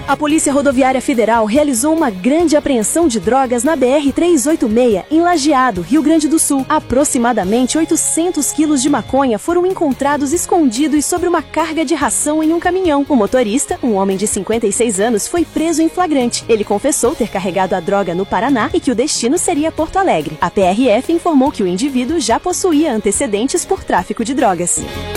A Polícia Rodoviária Federal realizou uma grande apreensão de drogas na BR-386, em Lajeado, Rio Grande do Sul. Aproximadamente 800 quilos de maconha foram encontrados escondidos sobre uma carga de ração em um caminhão. O motorista, um homem de 56 anos, foi preso em flagrante. Ele confessou ter carregado a droga no Paraná e que o destino seria Porto Alegre. A PRF informou que o indivíduo já possuía antecedentes por tráfico de drogas.